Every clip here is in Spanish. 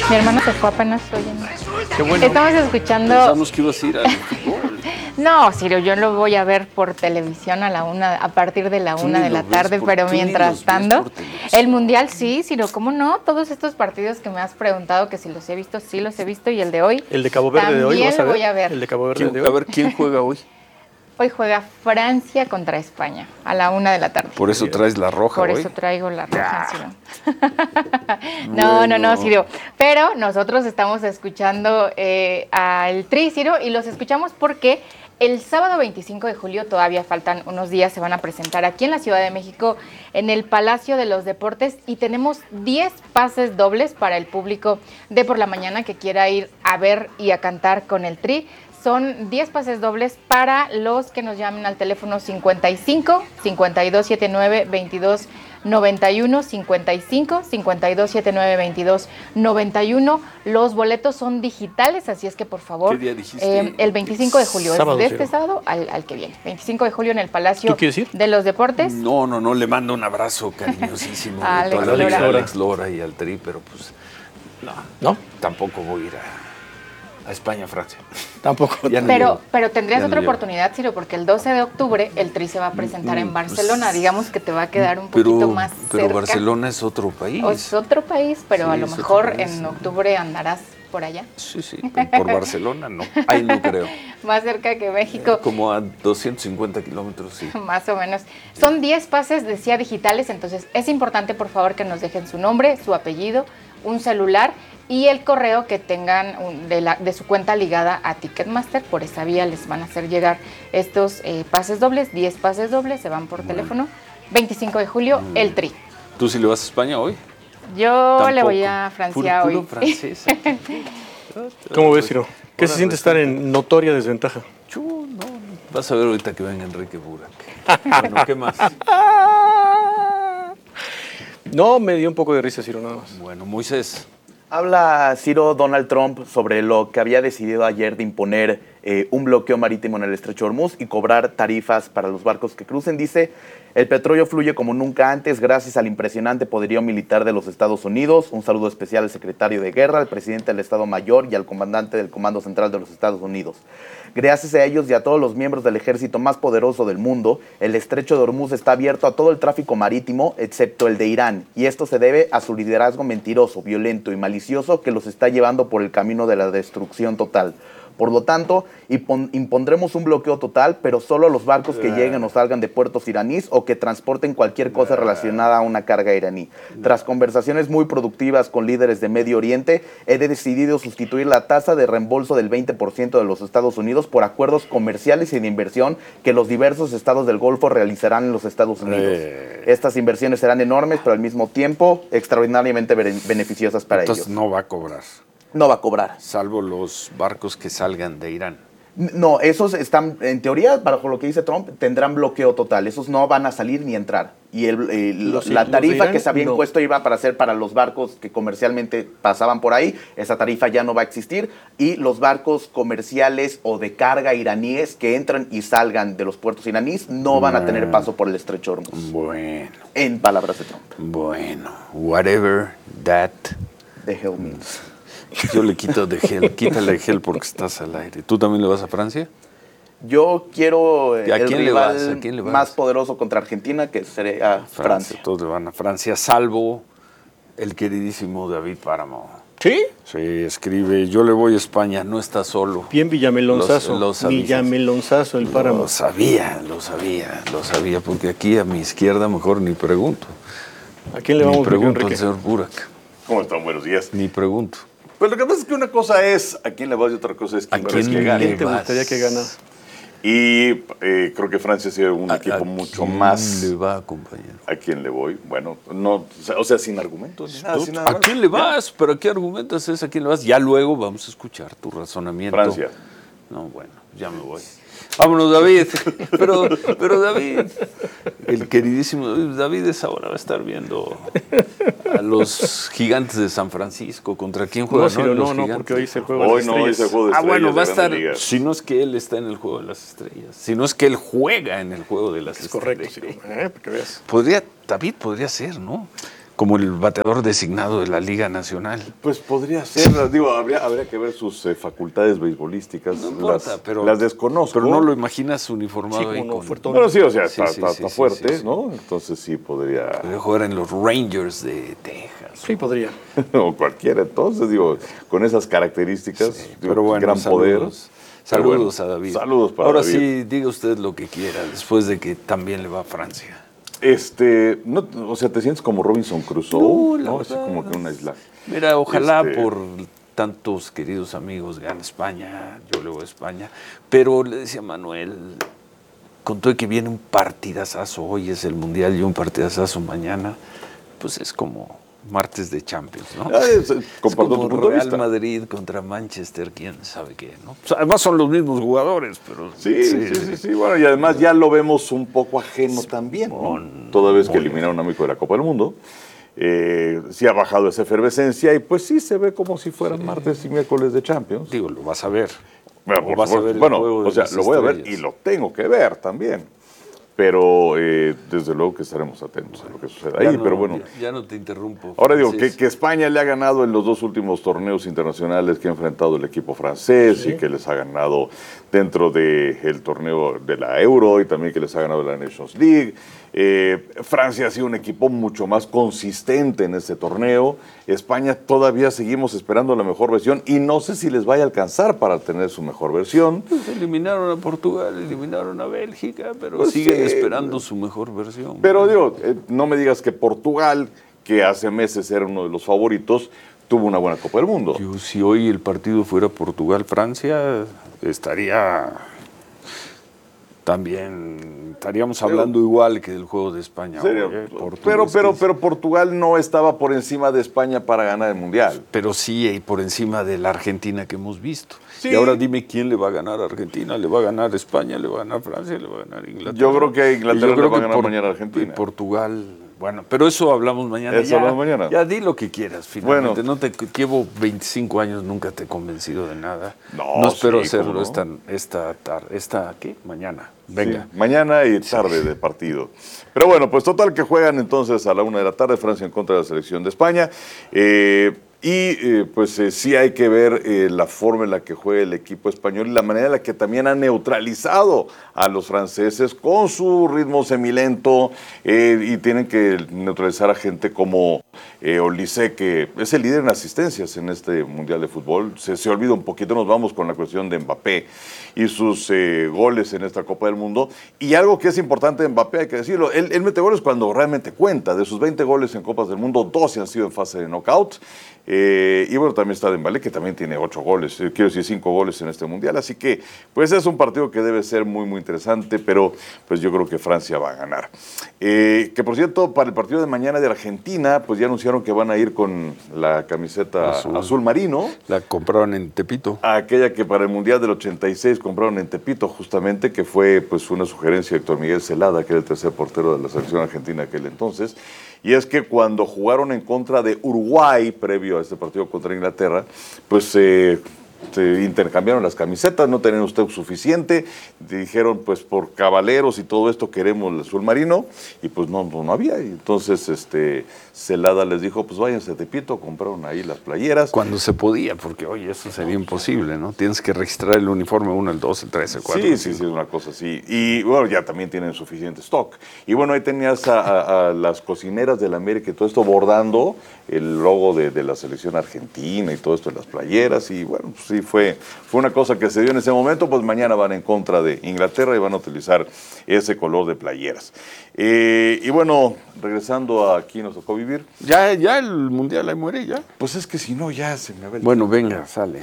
Mi hermano se fue apenas oyendo. Qué bueno. Estamos escuchando... Pensamos que ibas a ir al fútbol. No, Ciro, yo lo voy a ver por televisión a partir de la Tú 1 ni de la lo ves tarde, por- pero tú ni mientras los ves tanto, por televisión. el Mundial sí, Ciro, ¿cómo no? Todos estos partidos que me has preguntado que si los he visto, sí los he visto, y el de hoy El de Cabo Verde de hoy, también ¿vas a lo ver? voy a ver. El de Cabo Verde de A hoy. ver, ¿quién juega hoy? Hoy juega Francia contra España a la 1 de la tarde. Por eso traes la roja Por hoy. eso traigo la roja, Ciro. No, Ciro. Pero nosotros estamos escuchando al Tri, Ciro, y los escuchamos porque el sábado 25 de julio, todavía faltan unos días, se van a presentar aquí en la Ciudad de México, en el Palacio de los Deportes, y tenemos 10 pases dobles para el público de por la mañana que quiera ir a ver y a cantar con el Tri. Son 10 pases dobles para los que nos llamen al teléfono 55 5279 2291, 55 5279 2291. Los boletos son digitales, así es que por favor, ¿Qué día dijiste? el 25 de julio, Sábado, es de este Ciro. sábado al que viene. 25 de julio en el Palacio ¿Tú quieres ir? de los Deportes. No, le mando un abrazo cariñosísimo A de toda Alex la vida a Lora. Alex Lora y al Tri, pero pues ¿No? tampoco voy a ir a España, Francia. Tampoco. Ya no Pero, llego. pero tendrías Ya no otra llego. oportunidad, Ciro, porque el 12 de octubre el Tri se va a presentar en Barcelona. Digamos que te va a quedar un poquito más Pero cerca. Barcelona es otro país. O es otro país, pero Sí, a lo es otro mejor país. en octubre andarás por allá. Sí, pero por Barcelona no. Ahí no creo. Más cerca que México. Como a 250 kilómetros, sí. Más o menos. Son 10 pases, decía, digitales, entonces es importante, por favor, que nos dejen su nombre, su apellido, un celular y el correo que tengan de su cuenta ligada a Ticketmaster. Por esa vía les van a hacer llegar estos pases dobles, 10 pases dobles, se van por teléfono. 25 de julio, el Tri. ¿Tú sí le vas a España hoy? Yo le Tampoco. voy a Francia Puro hoy. francés. ¿Cómo ves, Ciro? ¿Qué se Ahora siente estar en notoria desventaja? No. Vas a ver ahorita que venga Enrique Burak. Bueno, ¿qué más? No, me dio un poco de risa, Ciro, nada más. Bueno, Moisés. Habla Ciro Donald Trump sobre lo que había decidido ayer de imponer un bloqueo marítimo en el Estrecho de Hormuz y cobrar tarifas para los barcos que crucen. Dice, el petróleo fluye como nunca antes gracias al impresionante poderío militar de los Estados Unidos. Un saludo especial al secretario de Guerra, al presidente del Estado Mayor y al comandante del Comando Central de los Estados Unidos. Gracias a ellos y a todos los miembros del ejército más poderoso del mundo, el Estrecho de Hormuz está abierto a todo el tráfico marítimo, excepto el de Irán. Y esto se debe a su liderazgo mentiroso, violento y malicioso que los está llevando por el camino de la destrucción total. Por lo tanto, impondremos un bloqueo total, pero solo a los barcos que lleguen o salgan de puertos iraníes o que transporten cualquier cosa relacionada a una carga iraní. Tras conversaciones muy productivas con líderes de Medio Oriente, he decidido sustituir la tasa de reembolso del 20% de los Estados Unidos por acuerdos comerciales y de inversión que los diversos estados del Golfo realizarán en los Estados Unidos. Estas inversiones serán enormes, pero al mismo tiempo extraordinariamente beneficiosas para Entonces ellos. no va a cobrar, No va a cobrar. salvo los barcos que salgan de Irán. No, esos están, en teoría, bajo lo que dice Trump, tendrán bloqueo total. Esos no van a salir ni entrar. Y Los la de tarifa Irán, que se había no. impuesto iba para ser para los barcos que comercialmente pasaban por ahí. Esa tarifa ya no va a existir. Y los barcos comerciales o de carga iraníes que entran y salgan de los puertos iraníes no van a tener paso por el Estrecho de Hormuz. Bueno, En palabras de Trump. bueno, whatever that. The hell means. Yo le quito de gel, quítale gel porque estás al aire. ¿Tú también le vas a Francia? Yo quiero ¿A el quién le rival vas? ¿A quién le vas? más poderoso contra Argentina, que sería Francia. Todos le van a Francia, salvo el queridísimo David Páramo. ¿Sí? Sí, escribe, yo le voy a España, no está solo. Bien Villamelonzazo. Los avisos. Villamelonzazo, el páramo. Lo sabía, porque aquí a mi izquierda mejor ni pregunto. ¿A quién le Ni vamos, pregunto al Enrique? señor Burak, ¿Cómo están? Buenos días. ni pregunto. Pues lo que pasa es que una cosa es a quién le vas y otra cosa es ¿A quién crees quién que gane. le ¿Quién te vas? gustaría que ganara? Y creo que Francia sería un equipo mucho más. le va, compañero? ¿A quién le voy? Bueno, no, o sea, sin argumentos. ni nada, sin nada ¿A más. quién le vas? ¿Pero qué argumentas es? ¿A quién le vas? Ya luego vamos a escuchar tu razonamiento. Francia. No, bueno, ya me voy. Vámonos, David. Pero David, el queridísimo David, esa hora va a estar viendo a los Gigantes de San Francisco. ¿Contra quién juega? No, Ciro, Los no, Gigantes. porque hoy es el juego de Hoy las no, hoy es el estrellas. juego de Ah, estrellas bueno, va a de estar. Grandes Ligas. Si no es que él está en el juego de las estrellas, si no es que él juega en el juego de las Es estrellas. correcto, Ciro. Para que veas. David podría ser, ¿no? como el bateador designado de la Liga Nacional. Pues podría ser, digo, habría que ver sus facultades beisbolísticas. No importa, pero las desconozco. Pero no lo imaginas uniformado Sí, ahí como con... fuertón. Bueno, sí, o sea, Sí, está sí, fuerte, sí. ¿no? Entonces sí podría... Podría jugar en los Rangers de Texas. Sí, podría. o cualquiera, entonces, digo, con esas características, Sí, digo, pero bueno, gran poder. saludos. Pero Saludos bueno, a David. Saludos para Ahora David. sí, diga usted lo que quiera, después de que también le va a Francia. No, o sea, ¿te sientes como Robinson Crusoe? No, la Así verdad. como que en una isla. Mira, ojalá Este- por tantos queridos amigos gane España, yo le voy a España, pero le decía Manuel, con todo que viene un partidazazo, hoy es el Mundial y un partidazazo mañana, pues es como martes de Champions, ¿no? Es como comparto tu punto de Real vista. Madrid contra Manchester, quién sabe qué, ¿no? O sea, además son los mismos jugadores, pero... Sí. Bueno, y además ya lo vemos un poco ajeno también, ¿no? Toda vez que eliminaron a México de la Copa del Mundo. Sí ha bajado esa efervescencia y pues sí se ve como si fueran martes y miércoles de Champions. Digo, lo vas a ver. Bueno, O por vas a supuesto. ver el Bueno, juego de o sea, las lo voy a ver estrellas. y lo tengo que ver también. Pero desde luego que estaremos atentos a lo que suceda Ya ahí. no- pero bueno, ya no te interrumpo. ahora digo Francis. que España le ha ganado en los dos últimos torneos internacionales que ha enfrentado el equipo francés y que les ha ganado dentro del torneo de la Euro y también que les ha ganado la Nations League. Francia ha sido un equipo mucho más consistente en este torneo. España todavía seguimos esperando la mejor versión y no sé si les vaya a alcanzar para tener su mejor versión. Pues eliminaron a Portugal, eliminaron a Bélgica, pero Pues siguen sí, esperando su mejor versión. Pero digo, no me digas que Portugal, que hace meses era uno de los favoritos, tuvo una buena Copa del Mundo. Yo, si hoy el partido fuera Portugal-Francia, estaríamos hablando igual que del juego de España. ¿En serio? hoy, Portugués, Pero Portugal no estaba por encima de España para ganar el Mundial. Pero sí, y por encima de la Argentina que hemos visto. Sí. Y ahora dime quién le va a ganar a Argentina, le va a ganar España, le va a ganar Francia, le va a ganar Inglaterra. Yo creo que Inglaterra Y yo creo le va a que ganar mañana a Argentina. Y Portugal, bueno, pero eso hablamos mañana. Eso hablamos mañana. Ya di lo que quieras, finalmente. Bueno. No te llevo 25 años, nunca te he convencido de nada. No, espero sí, hacerlo ¿cómo no? esta tarde, ¿qué? Mañana. Venga. Sí, mañana y tarde de partido. Pero bueno, pues total que juegan entonces a la 1 p.m, Francia en contra de la selección de España. Sí hay que ver la forma en la que juega el equipo español y la manera en la que también ha neutralizado a los franceses con su ritmo semilento y tienen que neutralizar a gente como Olise, que es el líder en asistencias en este Mundial de Fútbol. Se olvida un poquito, nos vamos con la cuestión de Mbappé y sus goles en esta Copa del Mundo. Y algo que es importante de Mbappé, hay que decirlo, él mete goles cuando realmente cuenta. De sus 20 goles en Copas del Mundo, 12 han sido en fase de knockout. Y bueno, también está Dembélé, que también tiene 8 goles, quiero decir 5 goles en este Mundial. Así que, pues es un partido que debe ser muy, muy interesante, pero pues yo creo que Francia va a ganar. Que por cierto, para el partido de mañana de Argentina, pues ya anunciaron que van a ir con la camiseta azul marino. La compraron en Tepito. Aquella que para el Mundial del 86 compraron en Tepito, justamente, que fue pues una sugerencia de Héctor Miguel Celada, que era el tercer portero de la selección argentina aquel entonces. Y es que cuando jugaron en contra de Uruguay, previo a este partido contra Inglaterra, pues se intercambiaron las camisetas, no tenían usted suficiente, dijeron pues por caballeros y todo esto queremos el azul marino, y pues no había, y entonces Celada les dijo pues váyanse a Tepito, compraron ahí las playeras. Cuando se podía, porque oye, eso sería imposible, ¿no? Tienes que registrar el uniforme 1, el 2, el 3, el 4. Sí, es una cosa así. Y bueno, ya también tienen suficiente stock. Y bueno, ahí tenías a las cocineras de la América y todo esto bordando el logo de la selección argentina y todo esto en las playeras. Y bueno, pues sí, fue una cosa que se dio en ese momento. Pues mañana van en contra de Inglaterra y van a utilizar ese color de playeras. Y bueno, regresando a aquí nos tocó vivir. Ya el Mundial ahí muere ya. Pues es que si no, ya se me va el Bueno, venga, sale.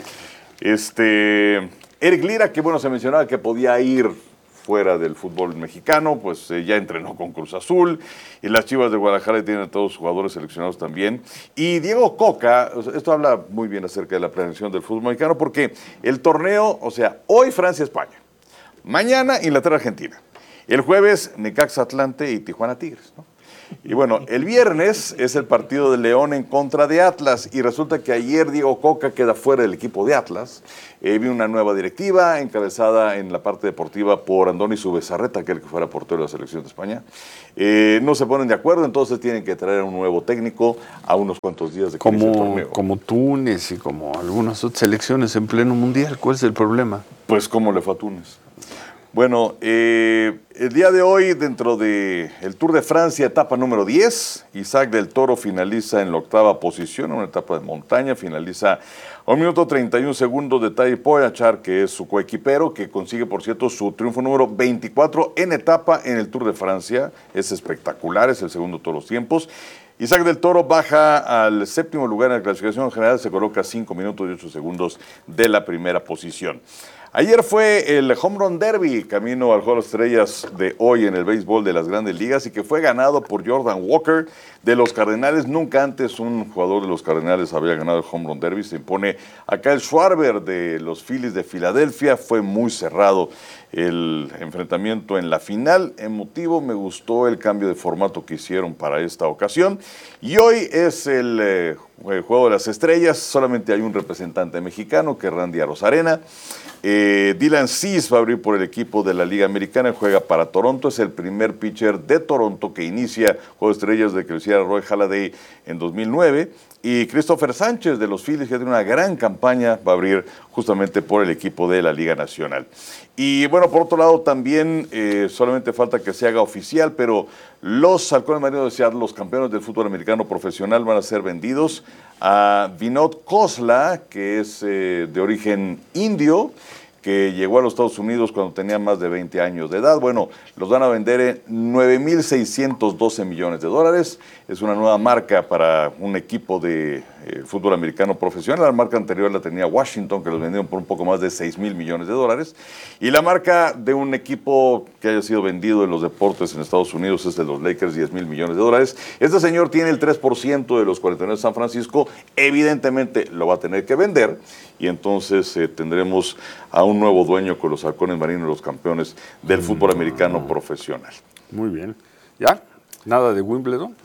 Eric Lira, que bueno, se mencionaba que podía ir fuera del fútbol mexicano, pues ya entrenó con Cruz Azul, y las Chivas de Guadalajara tienen a todos los jugadores seleccionados también. Y Diego Coca, esto habla muy bien acerca de la planeación del fútbol mexicano, porque el torneo, o sea, hoy Francia-España, mañana Inglaterra-Argentina, el jueves Necaxa-Atlante y Tijuana-Tigres, ¿no? Y bueno, el viernes es el partido de León en contra de Atlas y resulta que ayer Diego Coca queda fuera del equipo de Atlas. Vino una nueva directiva encabezada en la parte deportiva por Andoni Zubizarreta, aquel que fuera portero de la selección de España. No se ponen de acuerdo, entonces tienen que traer un nuevo técnico a unos cuantos días de que inicie el torneo. Como Túnez y como algunas otras selecciones en pleno mundial. ¿Cuál es el problema? Pues como le fue a Túnez. Bueno, el día de hoy, dentro del Tour de Francia, etapa número 10, Isaac del Toro finaliza en la 8ª posición, una etapa de montaña, finaliza a 1 minuto 31 segundos de Tadej Pogačar, que es su coequipero, que consigue, por cierto, su triunfo número 24 en etapa en el Tour de Francia. Es espectacular, es el segundo de todos los tiempos. Isaac del Toro baja al 7º lugar en la clasificación general, se coloca 5 minutos y 8 segundos de la primera posición. Ayer fue el Home Run Derby, camino al Juego de las Estrellas de hoy en el béisbol de las Grandes Ligas y que fue ganado por Jordan Walker de los Cardenales. Nunca antes un jugador de los Cardenales había ganado el Home Run Derby. Se impone a Kyle Schwarber de los Phillies de Filadelfia. Fue muy cerrado el enfrentamiento en la final. Emotivo, me gustó el cambio de formato que hicieron para esta ocasión. Y hoy es el Juego de las Estrellas. Solamente hay un representante mexicano, que es Randy Arozarena. Dylan Cease va a abrir por el equipo de la Liga Americana, juega para Toronto, es el primer pitcher de Toronto que inicia Juego de Estrellas de que lo hiciera Roy Halladay en 2009, y Christopher Sánchez de los Phillies, que tiene una gran campaña, va a abrir justamente por el equipo de la Liga Nacional. Y bueno, por otro lado también, solamente falta que se haga oficial, pero los Halcones Marinos de Seattle, los campeones del fútbol americano profesional, van a ser vendidos a Vinod Khosla, que es de origen indio, que llegó a los Estados Unidos cuando tenía más de 20 años de edad. Bueno, los van a vender en $9,612 millones. Es una nueva marca para un equipo de fútbol americano profesional. La marca anterior la tenía Washington, que los vendieron por un poco más de $6,000 millones. Y la marca de un equipo que haya sido vendido en los deportes en Estados Unidos es de los Lakers, $10,000 millones. Este señor tiene el 3% de los 49 de San Francisco. Evidentemente lo va a tener que vender y entonces tendremos a un nuevo dueño con los Halcones Marinos, los campeones del fútbol americano profesional. Muy bien. ¿Ya? ¿Nada de Wimbledon?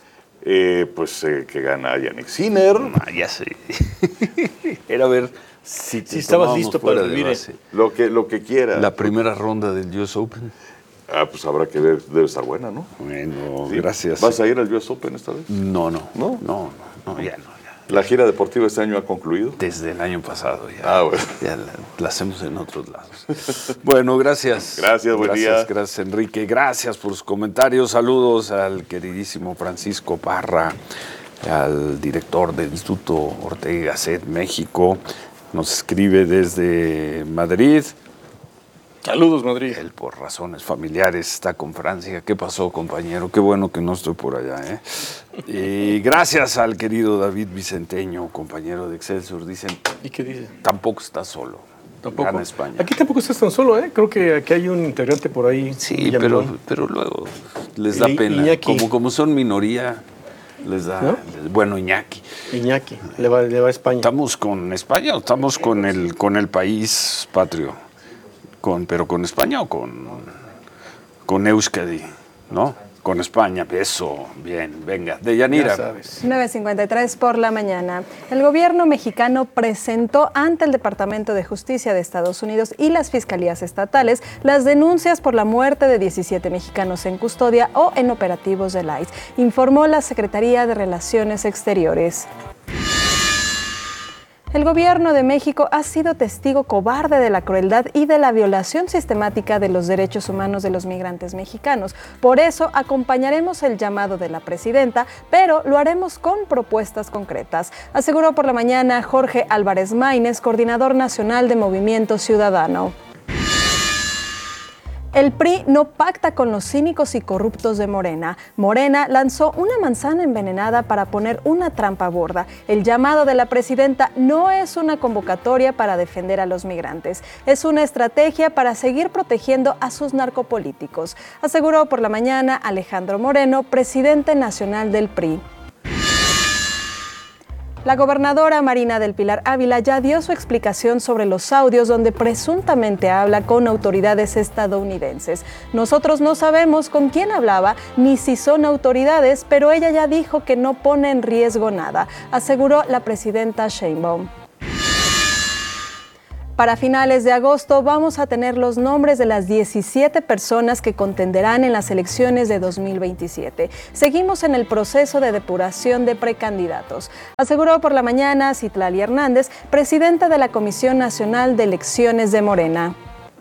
Que gana Yannick Sinner. Ya sé. Era ver si estabas listo para vivir lo que quiera. La primera ronda del US Open. Pues habrá que ver, debe estar buena, ¿no? Bueno, Sí. ¿Vas ¿Vas a ir al US Open esta vez? No, ya no. ¿La gira deportiva este año ha concluido? Desde el año pasado ya. Bueno. Ya la hacemos en otros lados. Bueno, gracias. Gracias, buen día. Gracias, Enrique. Gracias por sus comentarios. Saludos al queridísimo Francisco Parra, al director del Instituto Ortega y Gasset México. Nos escribe desde Madrid. Saludos, Madrid. Él, por razones familiares, está con Francia. ¿Qué pasó, compañero? Qué bueno que no estoy por allá, ¿eh? Y gracias al querido David Vicenteño, compañero de Excelsior. Dicen, ¿Y qué dice? tampoco está solo. Tampoco. Gana España. Aquí tampoco estás tan solo, ¿eh? Creo que aquí hay un integrante por ahí. Sí, pero luego les da pena. Iñaki. Como son minoría, les da... ¿No? Bueno, Iñaki. Iñaki, le va a España. ¿Estamos con España o estamos con el país patrio? ¿Pero con España o con Euskadi? ¿No? Con España, eso, bien, venga. Deyanira. Ya sabes. 9:53 por la mañana. El gobierno mexicano presentó ante el Departamento de Justicia de Estados Unidos y las fiscalías estatales las denuncias por la muerte de 17 mexicanos en custodia o en operativos del ICE, informó la Secretaría de Relaciones Exteriores. El gobierno de México ha sido testigo cobarde de la crueldad y de la violación sistemática de los derechos humanos de los migrantes mexicanos. Por eso acompañaremos el llamado de la presidenta, pero lo haremos con propuestas concretas, aseguró por la mañana Jorge Álvarez Maínez, coordinador nacional de Movimiento Ciudadano. El PRI no pacta con los cínicos y corruptos de Morena. Morena lanzó una manzana envenenada para poner una trampa gorda. El llamado de la presidenta no es una convocatoria para defender a los migrantes, es una estrategia para seguir protegiendo a sus narcopolíticos, aseguró por la mañana Alejandro Moreno, presidente nacional del PRI. La gobernadora Marina del Pilar Ávila ya dio su explicación sobre los audios donde presuntamente habla con autoridades estadounidenses. Nosotros no sabemos con quién hablaba ni si son autoridades, pero ella ya dijo que no pone en riesgo nada, aseguró la presidenta Sheinbaum. Para finales de agosto vamos a tener los nombres de las 17 personas que contenderán en las elecciones de 2027. Seguimos en el proceso de depuración de precandidatos, aseguró por la mañana Citlali Hernández, presidenta de la Comisión Nacional de Elecciones de Morena.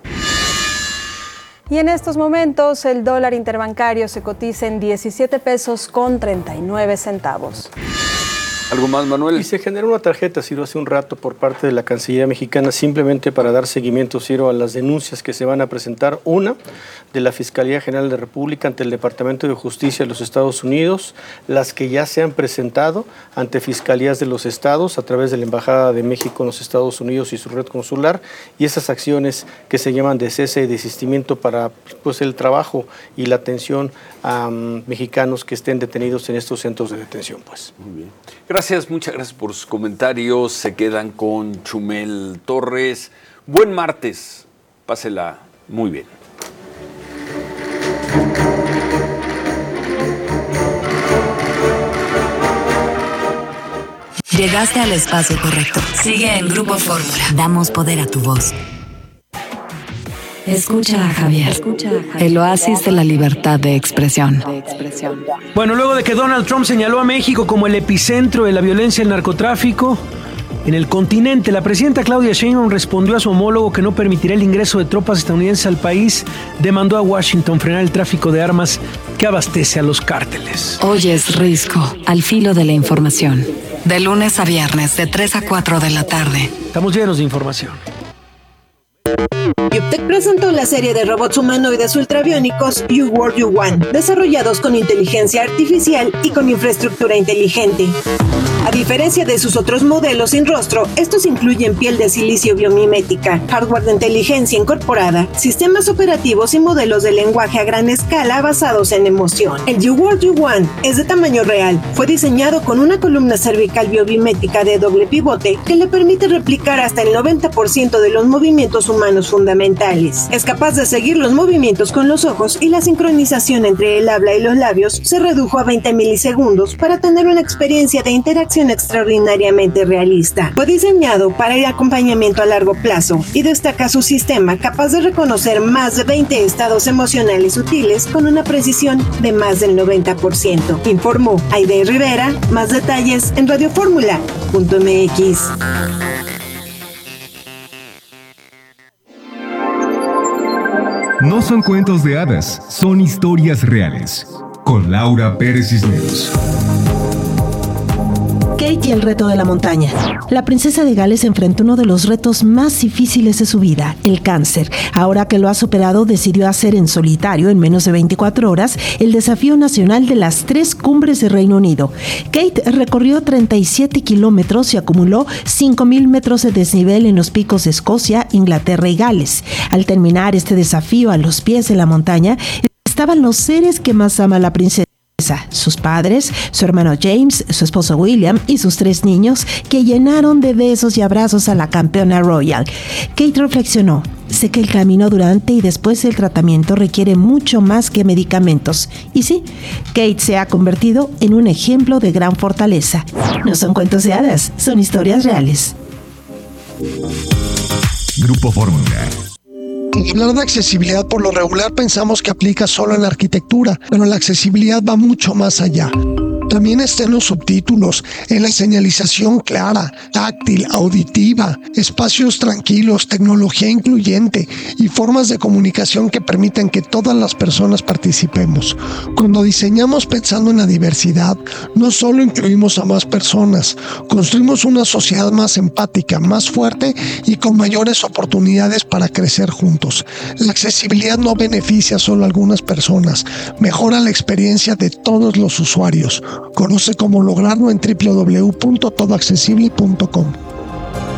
Y en estos momentos el dólar interbancario se cotiza en 17 pesos con 39 centavos. ¿Algo más, Manuel? Y se generó una tarjeta, Ciro, hace un rato por parte de la Cancillería mexicana, simplemente para dar seguimiento, Ciro, a las denuncias que se van a presentar. Una, de la Fiscalía General de la República ante el Departamento de Justicia de los Estados Unidos, las que ya se han presentado ante fiscalías de los estados a través de la Embajada de México en los Estados Unidos y su red consular, y esas acciones que se llaman de cese y desistimiento para el trabajo y la atención a mexicanos que estén detenidos en estos centros de detención. Muy bien. Gracias, muchas gracias por sus comentarios. Se quedan con Chumel Torres. Buen martes. Pásela muy bien. Llegaste al espacio correcto. Sigue en Grupo Fórmula. Damos poder a tu voz. Escucha a Javier. El oasis de la libertad de expresión. Bueno, luego de que Donald Trump señaló a México como el epicentro de la violencia y el narcotráfico en el continente, la presidenta Claudia Sheinbaum respondió a su homólogo que no permitirá el ingreso de tropas estadounidenses al país. Demandó a Washington frenar el tráfico de armas que abastece a los cárteles. Hoy es Risco, al filo de la información. De lunes a viernes, de 3 a 4 de la tarde. Estamos llenos de información. Yuptec presentó la serie de robots humanoides ultrabiónicos You World You Want, desarrollados con inteligencia artificial y con infraestructura inteligente. A diferencia de sus otros modelos sin rostro, estos incluyen piel de silicio biomimética, hardware de inteligencia incorporada, sistemas operativos y modelos de lenguaje a gran escala basados en emoción. El You World You Want es de tamaño real. Fue diseñado con una columna cervical biomimética de doble pivote que le permite replicar hasta el 90% de los movimientos humanos fundamentales. Es capaz de seguir los movimientos con los ojos y la sincronización entre el habla y los labios se redujo a 20 milisegundos para tener una experiencia de interacción extraordinariamente realista. Fue diseñado para el acompañamiento a largo plazo y destaca su sistema capaz de reconocer más de 20 estados emocionales sutiles con una precisión de más del 90%. Informó Aide Rivera. Más detalles en radioformula.mx. No son cuentos de hadas, son historias reales. Con Laura Pérez Cisneros. Kate y el reto de la montaña. La princesa de Gales enfrentó uno de los retos más difíciles de su vida, el cáncer. Ahora que lo ha superado, decidió hacer en solitario, en menos de 24 horas, el desafío nacional de las 3 cumbres de Reino Unido. Kate recorrió 37 kilómetros y acumuló 5,000 metros de desnivel en los picos de Escocia, Inglaterra y Gales. Al terminar este desafío a los pies de la montaña, estaban los seres que más ama la princesa. Sus padres, su hermano James, su esposo William y sus 3 niños, que llenaron de besos y abrazos a la campeona royal. Kate reflexionó: sé que el camino durante y después del tratamiento requiere mucho más que medicamentos. Y sí, Kate se ha convertido en un ejemplo de gran fortaleza. No son cuentos de hadas, son historias reales. Grupo Fórmula. Hablar de accesibilidad por lo regular pensamos que aplica solo en la arquitectura, pero la accesibilidad va mucho más allá. También está en los subtítulos, en la señalización clara, táctil, auditiva, espacios tranquilos, tecnología incluyente y formas de comunicación que permiten que todas las personas participemos. Cuando diseñamos pensando en la diversidad, no solo incluimos a más personas, construimos una sociedad más empática, más fuerte y con mayores oportunidades para crecer juntos. La accesibilidad no beneficia solo a algunas personas, mejora la experiencia de todos los usuarios. Conoce cómo lograrlo en www.todoaccesible.com.